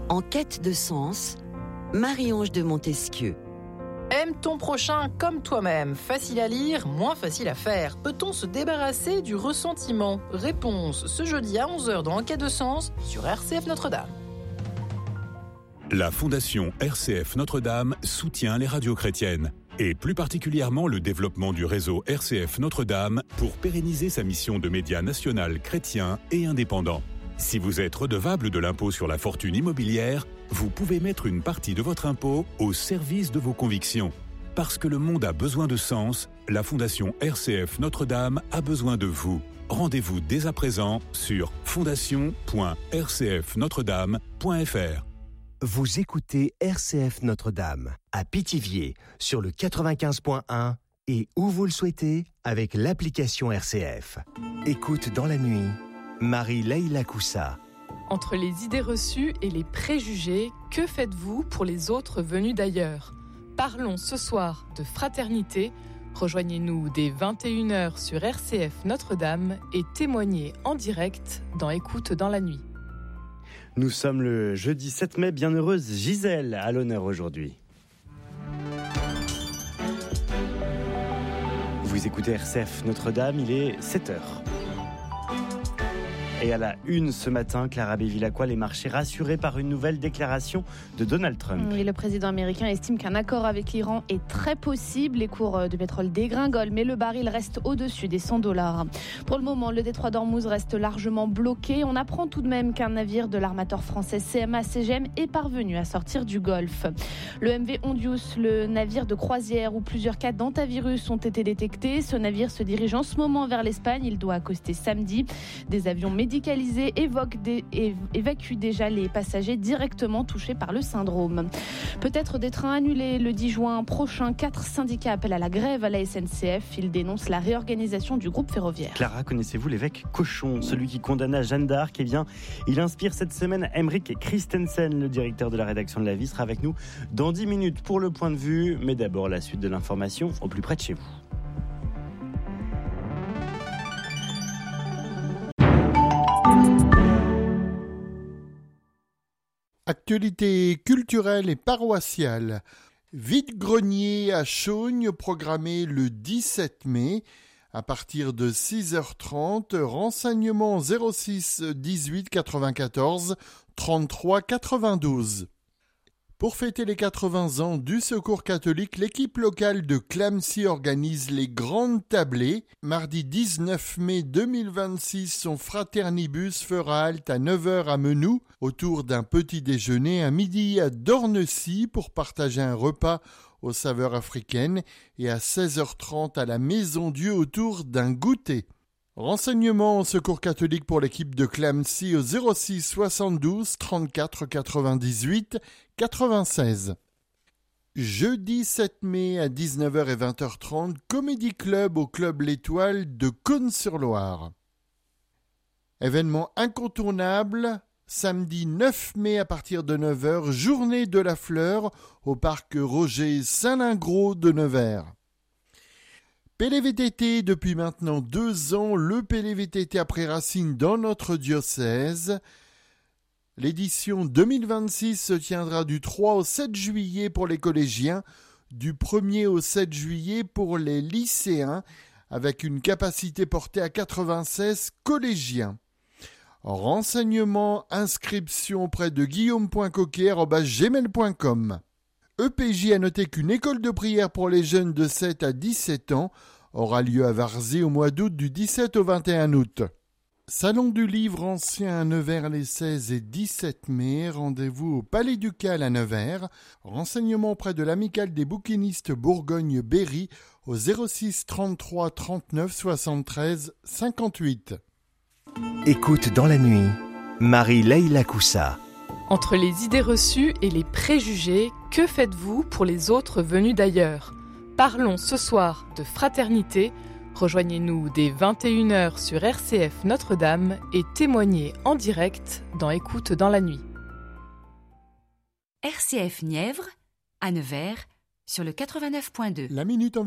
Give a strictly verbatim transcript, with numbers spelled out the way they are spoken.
En quête de sens, Marie-Ange de Montesquieu. Aime ton prochain comme toi-même. Facile à lire, moins facile à faire. Peut-on se débarrasser du ressentiment ? Réponse ce jeudi à onze heures dans Enquête de sens sur R C F Notre-Dame. La Fondation R C F Notre-Dame soutient les radios chrétiennes et plus particulièrement le développement du réseau R C F Notre-Dame pour pérenniser sa mission de média national chrétien et indépendant. Si vous êtes redevable de l'impôt sur la fortune immobilière, vous pouvez mettre une partie de votre impôt au service de vos convictions. Parce que le monde a besoin de sens, la Fondation R C F Notre-Dame a besoin de vous. Rendez-vous dès à présent sur fondation point r c f notre dame point f r. Vous écoutez R C F Notre-Dame à Pithiviers sur le quatre-vingt-quinze point un et où vous le souhaitez avec l'application R C F. Écoute dans la nuit, Marie-Leïla Coussa. Entre les idées reçues et les préjugés, que faites-vous pour les autres venus d'ailleurs ? Parlons ce soir de fraternité. Rejoignez-nous dès vingt et une heures sur R C F Notre-Dame et témoignez en direct dans Écoute dans la nuit. Nous sommes le jeudi sept mai, bienheureuse Gisèle à l'honneur aujourd'hui. Vous écoutez R C F Notre-Dame, il est sept heures. Et à la une ce matin, Clara Bévilacqua, les marchés rassurés par une nouvelle déclaration de Donald Trump. Oui, le président américain estime qu'un accord avec l'Iran est très possible. Les cours de pétrole dégringolent, mais le baril reste au-dessus des cent dollars. Pour le moment, le détroit d'Ormuz reste largement bloqué. On apprend tout de même qu'un navire de l'armateur français C M A C G M est parvenu à sortir du Golfe. Le M V Hondius, le navire de croisière où plusieurs cas d'antavirus ont été détectés. Ce navire se dirige en ce moment vers l'Espagne. Il doit accoster samedi. Des avions médicalisés évoquent des, évacuent déjà les passagers directement touchés par le syndrome. Peut-être des trains annulés le dix juin prochain. Quatre syndicats appellent à la grève à la S N C F. Ils dénoncent la réorganisation du groupe ferroviaire. Clara, connaissez-vous l'évêque Cochon, celui qui condamna Jeanne d'Arc ? Eh bien, il inspire cette semaine Emmerich Christensen, le directeur de la rédaction de La Vie, sera avec nous dans dix minutes pour le point de vue. Mais d'abord, la suite de l'information au plus près de chez vous. Actualité culturelle et paroissiale. Vide-grenier à Chaugne, programmé le dix-sept mai. À partir de six heures trente, renseignements zéro six dix-huit quatre-vingt-quatorze trente-trois quatre-vingt-douze. Pour fêter les quatre-vingts ans du Secours catholique, l'équipe locale de Clamecy organise les Grandes Tablées. Mardi dix-neuf mai deux mille vingt-six, son fraternibus fera halte à neuf heures à Menou, autour d'un petit déjeuner à midi à Dornecy pour partager un repas aux saveurs africaines et à seize heures trente à la Maison Dieu autour d'un goûter. Renseignements au Secours catholique pour l'équipe de Clamecy au zéro six soixante-douze trente-quatre quatre-vingt-dix-huit quatre-vingt-seize. Jeudi sept mai à dix-neuf heures et vingt heures trente, Comédie Club au Club L'Étoile de Cosne-sur-Loire. Événement incontournable, samedi neuf mai à partir de neuf heures, Journée de la Fleur au parc Roger Saint-Lingros de Nevers. P L V T T, depuis maintenant deux ans, le P L V T T après Racine dans notre diocèse. L'édition deux mille vingt-six se tiendra du trois au sept juillet pour les collégiens, du premier au sept juillet pour les lycéens, avec une capacité portée à quatre-vingt-seize collégiens. Renseignements, inscription auprès de guillaume point coquet arobase gmail point com. E P J a noté qu'une école de prière pour les jeunes de sept à dix-sept ans aura lieu à Varzy au mois d'août du dix-sept au vingt et un août. Salon du livre ancien à Nevers les seize et dix-sept mai, rendez-vous au Palais Ducal à Nevers. Renseignements auprès de l'amicale des bouquinistes Bourgogne-Berry au zéro six trente-trois trente-neuf soixante-treize cinquante-huit. Écoute dans la nuit, Marie-Leïla Coussa. Entre les idées reçues et les préjugés, que faites-vous pour les autres venus d'ailleurs ? Parlons ce soir de fraternité. Rejoignez-nous dès vingt et une heures sur R C F Notre-Dame et témoignez en direct dans Écoute dans la nuit. R C F Nièvre, à Nevers, sur le quatre-vingt-neuf point deux. La minute en